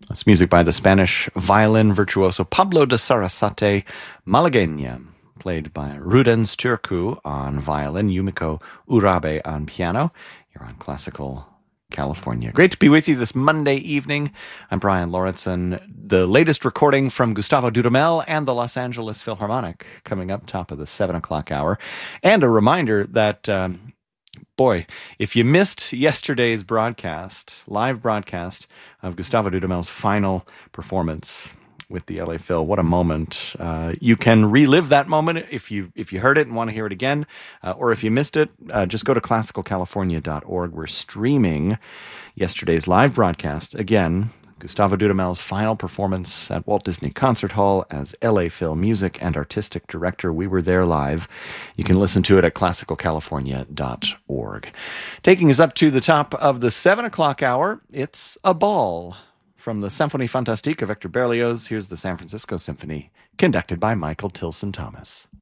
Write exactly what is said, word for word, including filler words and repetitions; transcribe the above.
That's music by the Spanish violin virtuoso Pablo de Sarasate Malagueña, played by Rudens Turku on violin, Yumiko Urabe on piano. You're on Classical California. Great to be with you this Monday evening. I'm Brian Lauritsen. The latest recording from Gustavo Dudamel and the Los Angeles Philharmonic coming up top of the seven o'clock hour. And a reminder that... Um, Boy, if you missed yesterday's broadcast, live broadcast of Gustavo Dudamel's final performance with the L A Phil, what a moment. Uh, you can relive that moment if you if you heard it and want to hear it again, uh, or if you missed it, uh, just go to classical california dot org. We're streaming yesterday's live broadcast. Again, Gustavo Dudamel's final performance at Walt Disney Concert Hall as L A Phil Music and Artistic Director. We were there live. You can listen to it at classical california dot org. Taking us up to the top of the seven o'clock hour, it's A Ball. From the Symphonie Fantastique of Hector Berlioz, here's the San Francisco Symphony, conducted by Michael Tilson Thomas.